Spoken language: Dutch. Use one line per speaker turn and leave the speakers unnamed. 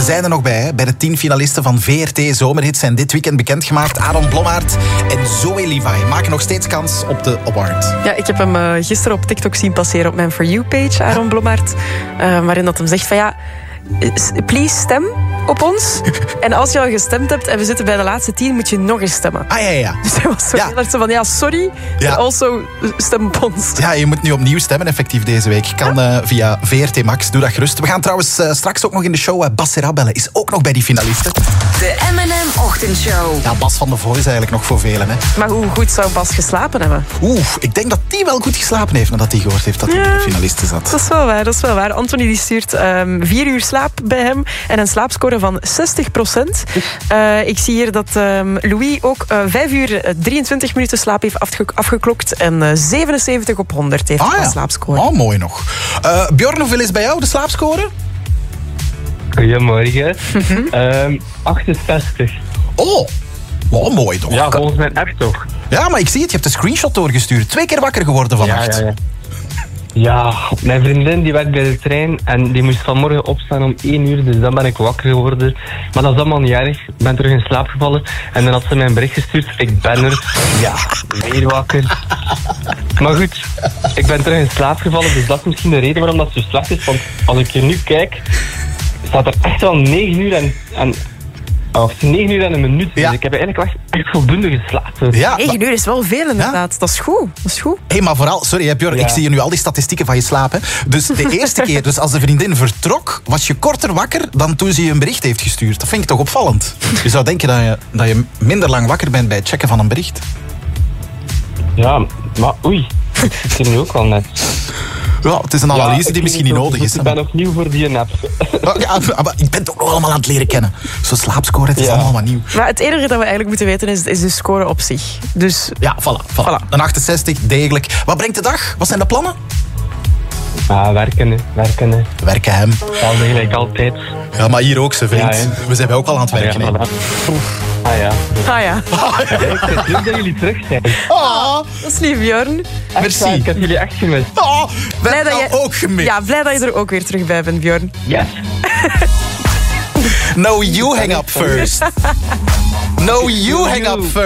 Ze zijn er nog bij, hè? Bij de 10 finalisten van VRT Zomerhits zijn dit weekend bekendgemaakt. Aaron Blommaert en Zoe Levi maken nog steeds kans op de award.
Ja, ik heb hem gisteren op TikTok zien passeren op mijn For You-page, Aaron Blommaert. Waarin dat hem zegt van ja, please stem op ons. En als je al gestemd hebt en we zitten bij de laatste 10, moet je nog eens stemmen.
Ja.
Dus hij was zo heel erg zo van, ja, sorry, but also stem op ons.
Ja, je moet nu opnieuw stemmen effectief deze week. Kan via VRT Max, doe dat gerust. We gaan trouwens straks ook nog in de show Bas Serra bellen. Is ook nog bij die finalisten.
De M&M Ochtendshow.
Ja, Bas van de Voice eigenlijk nog voor velen. Hè.
Maar hoe goed zou Bas geslapen hebben?
Ik denk dat die wel goed geslapen heeft nadat hij gehoord heeft dat hij in de finalisten zat.
Dat is wel waar. Anthony die stuurt 4 uur slaap bij hem en een slaapscore van 60%. Ik zie hier dat Louis ook 5 uur 23 minuten slaap heeft afgeklokt en 77 op 100 heeft een slaapscore.
Oh, mooi nog. Bjorn, hoeveel is bij jou de slaapscore?
Goedemorgen. 68.
Oh, mooi toch?
Ja, volgens mijn app toch.
Ja, maar ik zie het. Je hebt een screenshot doorgestuurd. 2 keer wakker geworden vannacht.
Ja, mijn vriendin die werkt bij de trein en die moest vanmorgen opstaan om 1 uur, dus dan ben ik wakker geworden. Maar dat is allemaal niet erg. Ik ben terug in slaap gevallen en dan had ze mij een bericht gestuurd. Ik ben er. Ja, weer wakker. Maar goed, ik ben terug in slaap gevallen, dus dat is misschien de reden waarom dat zo slecht is. Want als ik hier nu kijk, staat er echt wel 9 uur en 9 uur en een minuut.
Ja.
Dus ik heb eigenlijk echt voldoende geslapen.
Ja,
9 uur is wel veel inderdaad. Dat is goed.
Hé, maar vooral, sorry Björn, ik zie hier nu al die statistieken van je slaap. Hè. Dus de eerste keer, dus als de vriendin vertrok, was je korter wakker dan toen ze je een bericht heeft gestuurd. Dat vind ik toch opvallend. Je zou denken dat je minder lang wakker bent bij het checken van een bericht.
Ja, maar oei, ik zit hier nu ook al net.
Ja, het is een analyse die misschien niet nodig is.
Ik ben nog nieuw voor die app.
Ja, maar ik ben het ook nog allemaal aan het leren kennen. Zo'n slaapscore, het is allemaal wat nieuw.
Maar het enige dat we eigenlijk moeten weten is de score op zich. Dus
ja, voilà. Een 68, degelijk. Wat brengt de dag? Wat zijn de plannen?
Werken.
Werken hem.
Al gelijk altijd.
Ja, maar hier ook, zijn vriend.
Ja,
we zijn ook al aan het werken.
Ja.
Ja.
Ik vind leuk dat jullie terug zijn.
Dat is lief, Björn.
Merci.
Ik heb jullie echt gemist.
Blij dat je ook gemist.
Ja, blij dat je er ook weer terug bij bent, Björn.
Yes.
No, you hang up first. No, you hang up first.